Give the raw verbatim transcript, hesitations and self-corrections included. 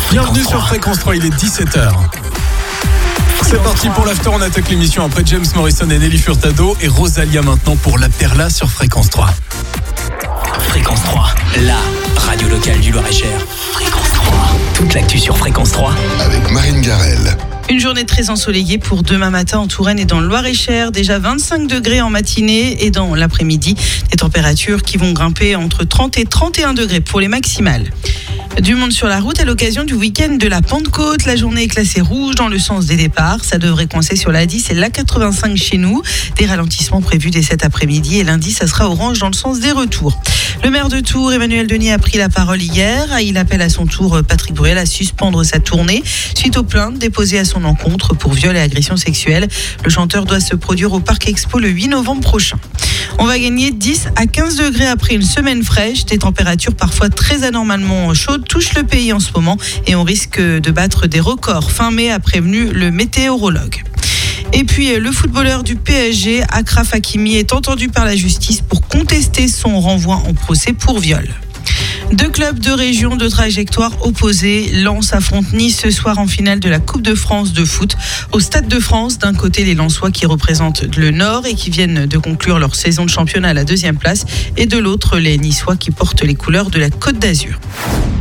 Bienvenue sur Fréquence trois, il est dix-sept heures. C'est parti pour l'after, on attaque l'émission après James Morrison et Nelly Furtado et Rosalia maintenant pour la Perla sur Fréquence trois. Fréquence trois, la radio locale du Loir-et-Cher. Fréquence trois, toute l'actu sur Fréquence trois. Avec Marine Garel. Une journée très ensoleillée pour demain matin en Touraine et dans le Loir-et-Cher. Déjà vingt-cinq degrés en matinée et dans l'après-midi. Des températures qui vont grimper entre trente et trente et un degrés pour les maximales. Du monde sur la route à l'occasion du week-end de la Pentecôte. La journée est classée rouge dans le sens des départs. Ça devrait coincer sur l'A dix et l'A quatre-vingt-cinq chez nous. Des ralentissements prévus dès cet après-midi et lundi, ça sera orange dans le sens des retours. Le maire de Tours, Emmanuel Denis, a pris la parole hier. Il appelle à son tour Patrick Bruel à suspendre sa tournée suite aux plaintes déposées à son encontre pour viol et agression sexuelle. Le chanteur doit se produire au Parc Expo le huit novembre prochain. On va gagner dix à quinze degrés après une semaine fraîche. Des températures parfois très anormalement chaudes touchent le pays en ce moment et on risque de battre des records. Fin mai a prévenu le météorologue. Et puis le footballeur du P S G, Achraf Hakimi, est entendu par la justice pour contester son renvoi en procès pour viol. Deux clubs de région de trajectoire opposées. Lens affronte Nice ce soir en finale de la Coupe de France de foot au Stade de France. D'un côté, les Lensois qui représentent le Nord et qui viennent de conclure leur saison de championnat à la deuxième place. Et de l'autre, les Niçois qui portent les couleurs de la Côte d'Azur.